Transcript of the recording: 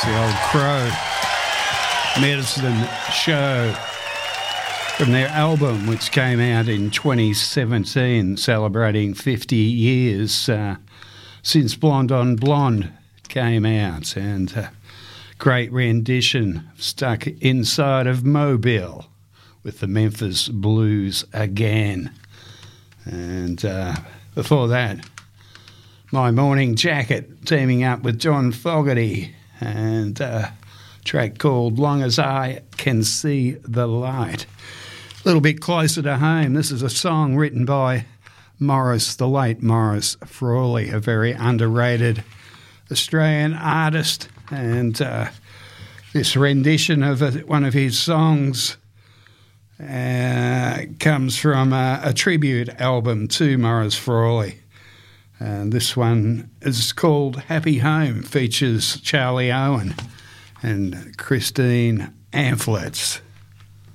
the old Crow Medicine Show from their album, which came out in 2017, celebrating 50 years since Blonde on Blonde came out, and great rendition, Stuck Inside of Mobile with the Memphis Blues again. And before that, My Morning Jacket teaming up with John Fogerty, and a track called Long As I Can See the Light. A little bit closer to home, this is a song written by Morris, the late Morris Frawley, a very underrated Australian artist, and this rendition of one of his songs comes from a tribute album to Morris Frawley. And this one is called Happy Home, features Charlie Owen and Christine Amphlets.